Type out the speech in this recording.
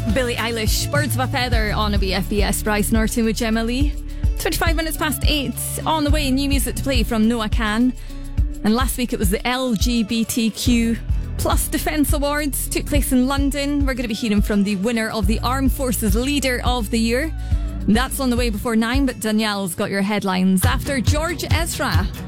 Billie Eilish, Birds of a Feather on a BFBS. Bryce Norton with Gemma Lee. 25 minutes past 8. On the way, new music to play from Noah Kahan. And last week it was the LGBTQ Plus Defence Awards. Took place in London. We're going to be hearing from the winner of the Armed Forces Leader of the Year. That's on the way before 9, but Danielle's got your headlines after George Ezra.